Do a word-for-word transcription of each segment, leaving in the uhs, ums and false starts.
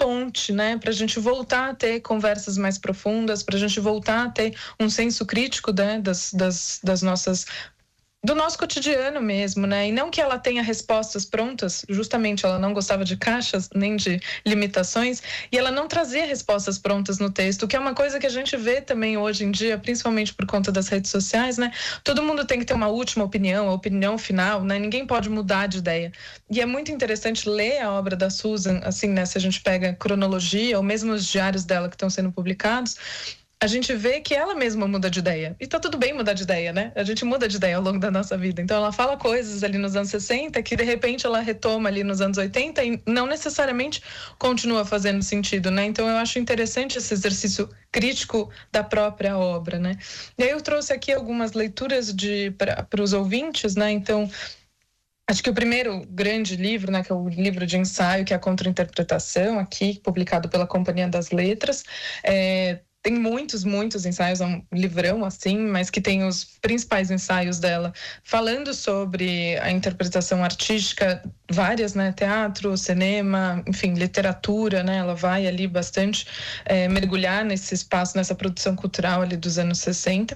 ponte, né, para a gente voltar a ter conversas mais profundas, para a gente voltar a ter um senso crítico, né, das, das, das nossas do nosso cotidiano mesmo, né? E não que ela tenha respostas prontas, justamente ela não gostava de caixas nem de limitações, e ela não trazia respostas prontas no texto, que é uma coisa que a gente vê também hoje em dia, principalmente por conta das redes sociais, né? Todo mundo tem que ter uma última opinião, a opinião final, né? Ninguém pode mudar de ideia. E é muito interessante ler a obra da Susan, assim, né? Se a gente pega cronologia, ou mesmo os diários dela que estão sendo publicados, a gente vê que ela mesma muda de ideia. E tá tudo bem mudar de ideia, né? A gente muda de ideia ao longo da nossa vida. Então ela fala coisas ali nos anos sessenta que de repente ela retoma ali nos anos oitenta e não necessariamente continua fazendo sentido, né? Então eu acho interessante esse exercício crítico da própria obra, né? E aí eu trouxe aqui algumas leituras de para os ouvintes, né? Então acho que o primeiro grande livro, né, que é o livro de ensaio, que é a Contra-Interpretação, aqui, publicado pela Companhia das Letras, é, tem muitos, muitos ensaios, é um livrão assim, mas que tem os principais ensaios dela falando sobre a interpretação artística, várias, né, teatro, cinema, enfim, literatura, né, ela vai ali bastante é, mergulhar nesse espaço, nessa produção cultural ali dos anos sessenta.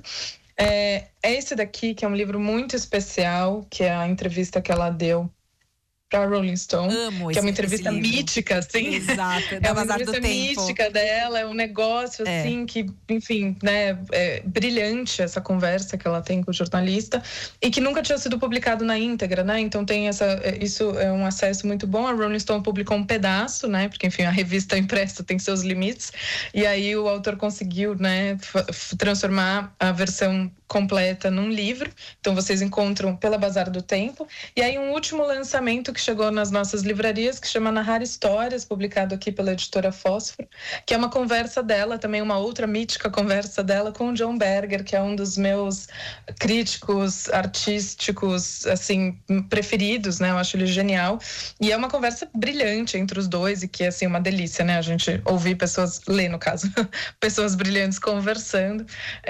É, é esse daqui, que é um livro muito especial, que é a entrevista que ela deu para Rolling Stone, Amo que esse, é uma entrevista mítica, assim. Exato, é uma entrevista mítica dela, é um negócio, é. assim, que, enfim, né, é brilhante essa conversa que ela tem com o jornalista, e que nunca tinha sido publicado na íntegra, né, então tem essa, isso é um acesso muito bom. A Rolling Stone publicou um pedaço, né, porque, enfim, a revista impressa tem seus limites, e aí o autor conseguiu, né, f- transformar a versão completa num livro, então vocês encontram pela Bazar do Tempo. E aí um último lançamento que chegou nas nossas livrarias, que chama Narrar Histórias, publicado aqui pela editora Fósforo, que é uma conversa dela, também uma outra mítica conversa dela com o John Berger, que é um dos meus críticos artísticos, assim, preferidos, né, eu acho ele genial, e é uma conversa brilhante entre os dois, e que é, assim, uma delícia, né, a gente ouvir pessoas, ler no caso, pessoas brilhantes conversando,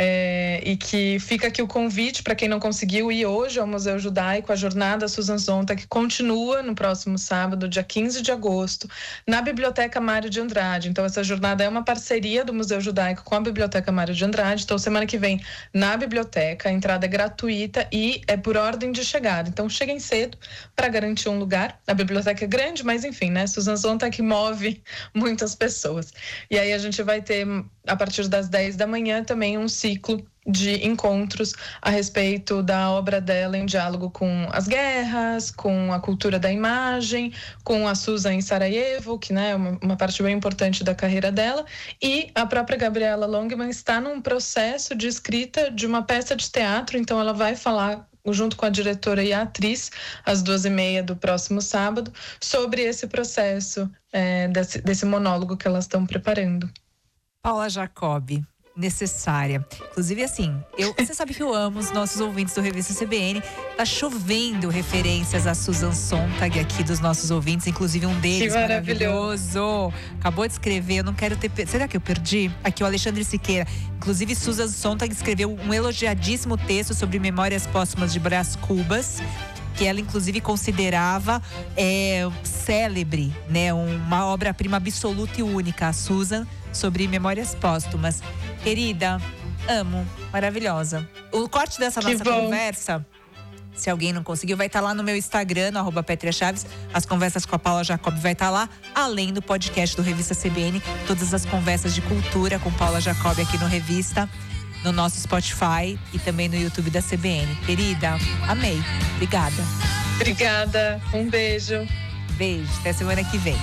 é, e que fica aqui o convite para quem não conseguiu ir hoje ao Museu Judaico, a jornada Susan Sontag continua no próximo sábado, dia quinze de agosto, na Biblioteca Mário de Andrade. Então essa jornada é uma parceria do Museu Judaico com a Biblioteca Mário de Andrade. Então semana que vem na biblioteca, a entrada é gratuita e é por ordem de chegada. Então cheguem cedo para garantir um lugar. A biblioteca é grande, mas enfim, né? Susan Sontag move muitas pessoas. E aí a gente vai ter, a partir das dez da manhã, também um ciclo de encontros a respeito da obra dela em diálogo com as guerras, com a cultura da imagem, com a Susan em Sarajevo, que, né, é uma, uma parte bem importante da carreira dela, e a própria Gabriela Longman está num processo de escrita de uma peça de teatro, então ela vai falar junto com a diretora e a atriz, às duas e meia do próximo sábado, sobre esse processo, é, desse, desse monólogo que elas estão preparando. Paula Jacob, necessária. Inclusive, assim, eu, você sabe que eu amo os nossos ouvintes do Revista C B N. Tá chovendo referências a Susan Sontag aqui dos nossos ouvintes, inclusive um deles que maravilhoso. maravilhoso. Acabou de escrever, eu não quero ter. Será que eu perdi? Aqui o Alexandre Siqueira. Inclusive, Susan Sontag escreveu um elogiadíssimo texto sobre Memórias Póstumas de Brás Cubas, que ela inclusive considerava é, célebre, né, uma obra-prima absoluta e única, a Susan, sobre Memórias Póstumas. Querida, amo, maravilhosa. O corte dessa que nossa bom. conversa, se alguém não conseguiu, vai estar lá no meu Instagram, no arroba Petria Chaves. As conversas com a Paula Jacob vai estar lá, além do podcast do Revista C B N, todas as conversas de cultura com Paula Jacob aqui no Revista, no nosso Spotify e também no YouTube da C B N. Querida, amei. Obrigada. Obrigada. Um beijo. Beijo. Até semana que vem.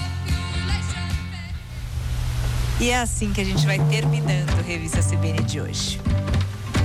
E é assim que a gente vai terminando a Revista C B N de hoje.